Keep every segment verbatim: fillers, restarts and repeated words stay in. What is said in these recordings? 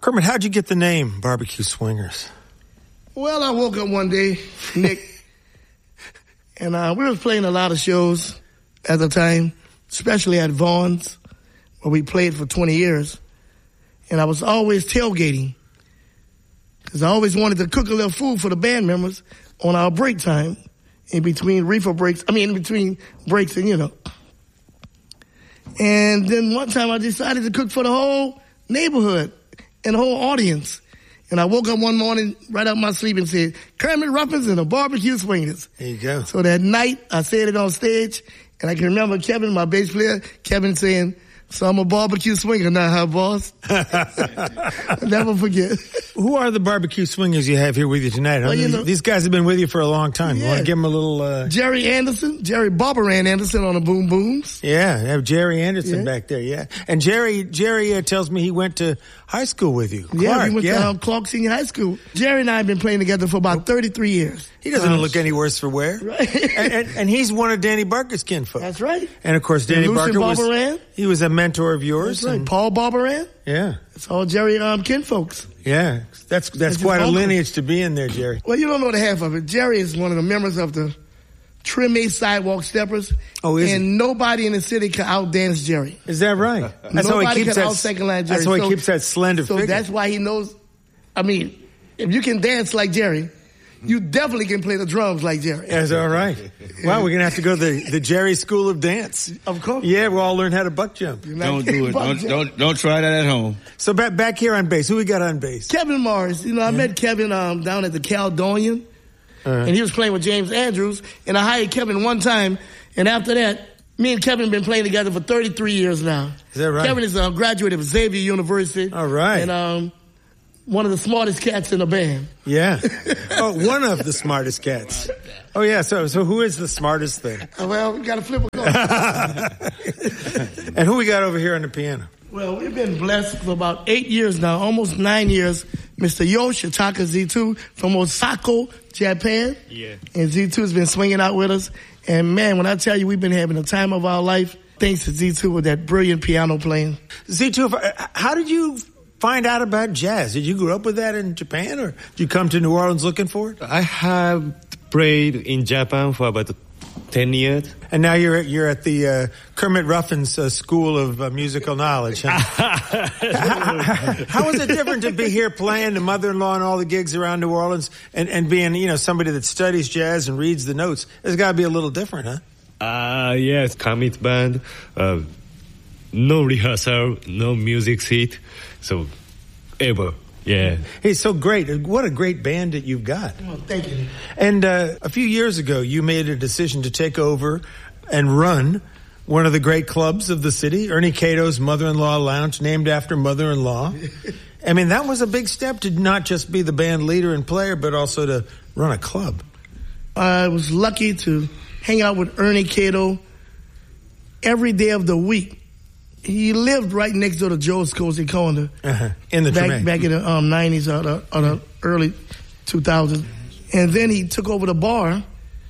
Kermit, how'd you get the name Barbecue Swingers? Well, I woke up one day, Nick, and uh, we was playing a lot of shows at the time, especially at Vaughn's, where we played for twenty years. And I was always tailgating, because I always wanted to cook a little food for the band members on our break time, in between reefer breaks, I mean, in between breaks and, you know. And then one time I decided to cook for the whole neighborhood and the whole audience. And I woke up one morning right out of my sleep and said, Kermit Ruffins and the Barbecue Swingers. There you go. So that night, I said it on stage, and I can remember Kevin, my bass player, Kevin saying, so I'm a barbecue swinger now, huh, boss? I'll never forget. Who are the barbecue swingers you have here with you tonight? Well, you know, these guys have been with you for a long time. Yeah. You want to give them a little... Uh... Jerry Anderson, Jerry Barberan Anderson on the boom booms. Yeah, have Jerry Anderson yeah. back there, yeah. And Jerry Jerry uh, tells me he went to high school with you. Clark, yeah, he went yeah. to um, Clark Senior High School. Jerry and I have been playing together for about thirty-three years. He doesn't um, look any worse for wear. Right. and, and, and he's one of Danny Barker's kinfolk. That's right. And of course, Danny and Barker was... Barberan. He was a mentor of yours. That's right. And, Paul Barberan. Yeah. It's all Jerry um, kinfolks. Yeah. That's that's, that's quite a lineage to be in there, Jerry. Well, you don't know the half of it. Jerry is one of the members of the Trim-A Sidewalk Steppers. Oh, is And it? nobody in the city can outdance Jerry. Is that right? That's nobody how he keeps can that, out-second line Jerry. That's how he so, keeps that slender so figure. So that's why he knows. I mean, if you can dance like Jerry, you definitely can play the drums like Jerry. That's all right. Wow, we're going to have to go to the, the Jerry School of Dance. Of course. Yeah, we'll all learn how to buck jump. Don't do it. Don't, don't don't try that at home. So back back here on bass, who we got on bass? Kevin Morris. You know, I yeah. met Kevin um, down at the Caledonian, uh-huh. and he was playing with James Andrews, and I hired Kevin one time, and after that, me and Kevin have been playing together for thirty-three years now. Is that right? Kevin is a graduate of Xavier University. All right. And um, one of the smartest cats in the band. Yeah. Oh, one of the smartest cats. Oh, yeah. So so who is the smartest thing? Well, we got to flip a coin. And who we got over here on the piano? Well, we've been blessed for about eight years now, almost nine years. Mister Yo Shitaka Z two from Osaka, Japan. Yeah. And Z two has been swinging out with us. And, man, when I tell you we've been having the time of our life, thanks to Z two with that brilliant piano playing. Z two, how did you find out about jazz? Did you grow up with that in Japan, or did you come to New Orleans looking for it? I have played in Japan for about ten years. And now you're you're at the uh, Kermit Ruffins uh, School of uh, Musical Knowledge. Huh? how, how, how is it different to be here playing the mother-in-law and all the gigs around New Orleans, and, and being, you know, somebody that studies jazz and reads the notes? It's got to be a little different, huh? Uh, yes, Kermit band. Uh, no rehearsal, no music sheet. So, ever. Yeah. Hey, so great. What a great band that you've got. Well, thank you. And uh, a few years ago, you made a decision to take over and run one of the great clubs of the city, Ernie Cato's Mother-in-Law Lounge, named after mother-in-law. I mean, that was a big step to not just be the band leader and player, but also to run a club. I was lucky to hang out with Ernie Cato every day of the week. He lived right next door to Joe's Cozy Corner. Uh-huh. In the back, back in the um, nineties or the, or the early two thousands. And then he took over the bar,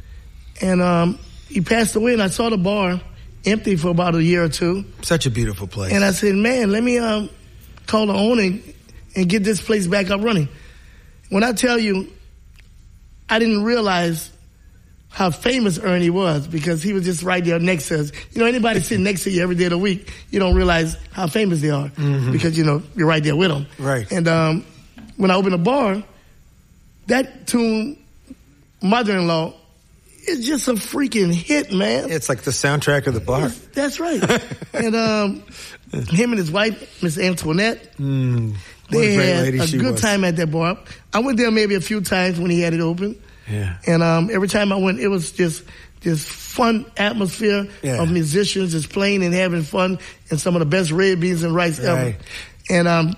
and um, he passed away, and I saw the bar empty for about a year or two. Such a beautiful place. And I said, man, let me um, call the owner and, and get this place back up running. When I tell you, I didn't realize how famous Ernie was, because he was just right there next to us. You know, anybody sitting next to you every day of the week, you don't realize how famous they are, mm-hmm. because, you know, you're right there with them. Right. And um, when I opened the bar, that tune, Mother-in-Law, is just a freaking hit, man. It's like the soundtrack of the bar. It's, that's right. And um, him and his wife, Miss Antoinette, mm, they a had a good was. time at that bar. I went there maybe a few times when he had it open. Yeah. And um, every time I went, it was just this fun atmosphere yeah. of musicians just playing and having fun, and some of the best red beans and rice right. ever. And um,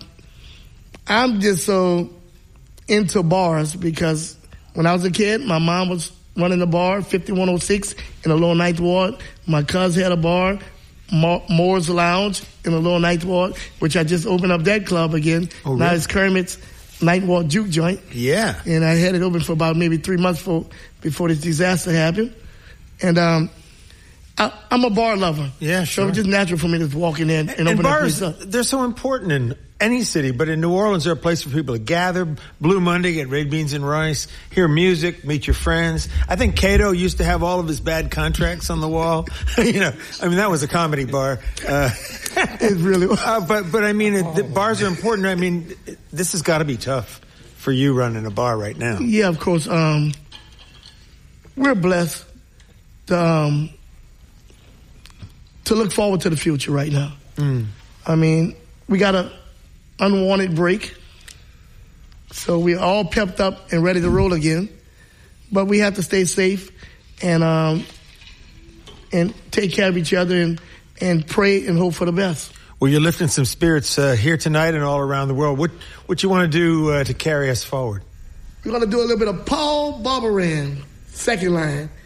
I'm just so into bars, because when I was a kid, my mom was running a bar, fifty-one oh six in the Lower Ninth Ward. My cousin had a bar, Moore's Lounge in the Lower Ninth Ward, which I just opened up that club again. Oh, now really? it's Kermit's Night Walk Juke Joint. Yeah. And I had it open for about maybe three months before, before this disaster happened. And um, I, I'm a bar lover. Yeah, sure. So it's just natural for me to walk in there and, and, and open bars, that place up. They're so important in any city, but in New Orleans, they're a place for people to gather. Blue Monday, get red beans and rice, hear music, meet your friends. I think Cato used to have all of his bad contracts on the wall. you know, I mean, that was a comedy bar. Uh, it really was. Uh, but, but I mean, it, the bars are important. I mean, this has got to be tough for you running a bar right now. Yeah, of course. Um, we're blessed to, um, to look forward to the future right now. Mm. I mean, we got an unwanted break, so we're all pepped up and ready to roll again. But we have to stay safe and um, and take care of each other and, and pray and hope for the best. Well, you're lifting some spirits uh, here tonight and all around the world. What what you want to do uh, to carry us forward? We're going to do a little bit of Paul Barbaran, second line.